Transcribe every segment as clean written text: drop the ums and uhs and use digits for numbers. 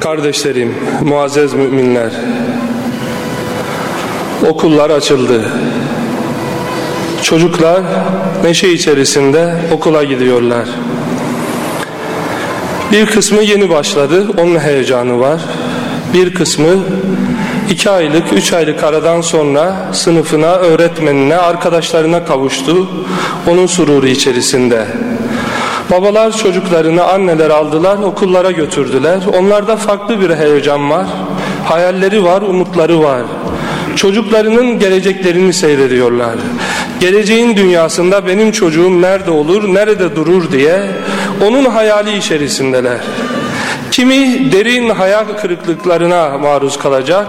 Kardeşlerim, muazzez müminler, okullar açıldı. Çocuklar neşe içerisinde okula gidiyorlar. Bir kısmı yeni başladı, onun heyecanı var. Bir kısmı 2 aylık, 3 aylık aradan sonra sınıfına, öğretmenine, arkadaşlarına kavuştu. Onun sururu içerisinde. Babalar çocuklarını, anneler aldılar, okullara götürdüler. Onlarda farklı bir heyecan var, hayalleri var, umutları var. Çocuklarının geleceklerini seyrediyorlar. Geleceğin dünyasında benim çocuğum nerede olur, nerede durur diye onun hayali içerisindeler. Kimi derin hayal kırıklıklarına maruz kalacak.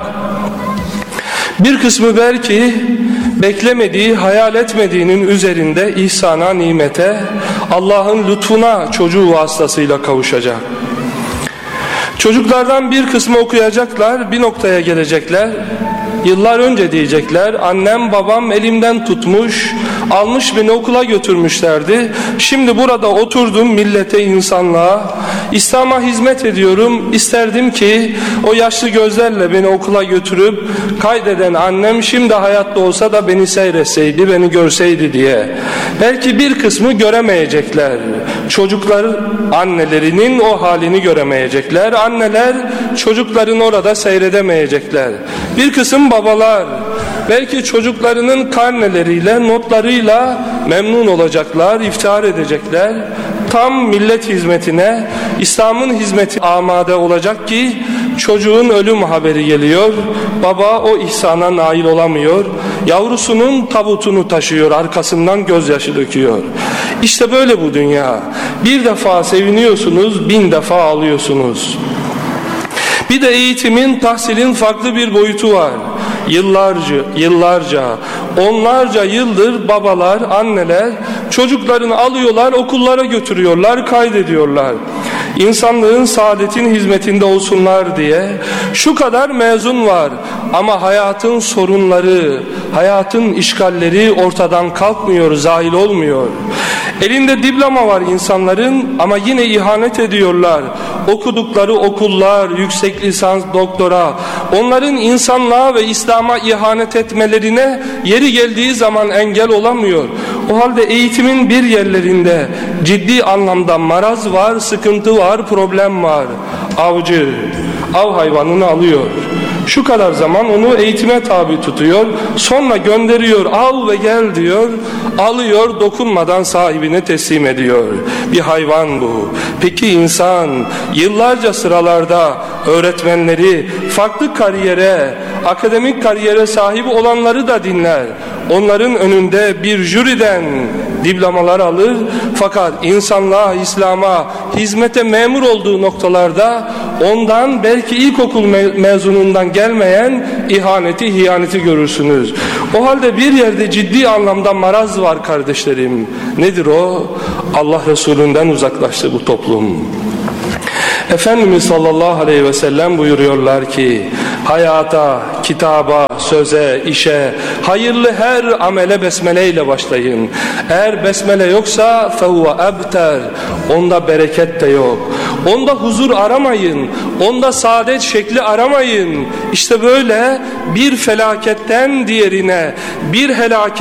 Bir kısmı belki beklemediği, hayal etmediğinin üzerinde ihsana, nimete, Allah'ın lütfuna çocuğu vasıtasıyla kavuşacak. Çocuklardan bir kısmı okuyacaklar, bir noktaya gelecekler. Yıllar önce diyecekler, annem babam elimden tutmuş, almış beni okula götürmüşlerdi. Şimdi burada oturdum millete, insanlığa, İslam'a hizmet ediyorum. İsterdim ki o yaşlı gözlerle beni okula götürüp kaydeden annem şimdi hayatta olsa da beni seyretseydi, beni görseydi diye. Belki bir kısmı göremeyecekler. Çocuklar annelerinin o halini göremeyecekler. Anneler çocukların orada seyredemeyecekler. Bir kısım babalar belki çocuklarının karneleriyle, notlarıyla memnun olacaklar, iftihar edecekler. Tam millet hizmetine, İslam'ın hizmeti amade olacak ki çocuğun ölüm haberi geliyor. Baba o ihsana nail olamıyor. Yavrusunun tabutunu taşıyor, arkasından gözyaşı döküyor. İşte böyle bu dünya. Bir defa seviniyorsunuz, 1000 defa ağlıyorsunuz. Bir de eğitimin, tahsilin farklı bir boyutu var. Yıllarca, onlarca yıldır babalar, anneler çocuklarını alıyorlar, okullara götürüyorlar, kaydediyorlar. İnsanlığın saadetin hizmetinde olsunlar diye şu kadar mezun var ama hayatın sorunları, hayatın işgalleri ortadan kalkmıyor, zahil olmuyor. Elinde diploma var insanların ama yine ihanet ediyorlar. Okudukları okullar, yüksek lisans, doktora, onların insanlığa ve İslam'a ihanet etmelerine yeri geldiği zaman engel olamıyor. O halde eğitimin bir yerlerinde ciddi anlamda maraz var, sıkıntı var, problem var. Avcı, av hayvanını alıyor. Şu kadar zaman onu eğitime tabi tutuyor. Sonra gönderiyor, al ve gel diyor. Alıyor, dokunmadan sahibine teslim ediyor. Bir hayvan bu. Peki insan yıllarca sıralarda öğretmenleri, farklı kariyere, akademik kariyere sahip olanları da dinler. Onların önünde bir jüriden diplomalar alır. Fakat insanlığa, İslam'a, hizmete memur olduğu noktalarda ondan belki ilkokul mezunundan gelmeyen ihaneti, hiyaneti görürsünüz. O halde bir yerde ciddi anlamda maraz var kardeşlerim. Nedir o? Allah Resulü'nden uzaklaştı bu toplum. Efendimiz sallallahu aleyhi ve sellem buyuruyorlar ki hayata, kitaba, söze, işe, hayırlı her amele besmele ile başlayın. Eğer besmele yoksa fehuve ebter, onda bereket de yok. Onda huzur aramayın, onda saadet şekli aramayın. İşte böyle bir felaketten diğerine, bir helaket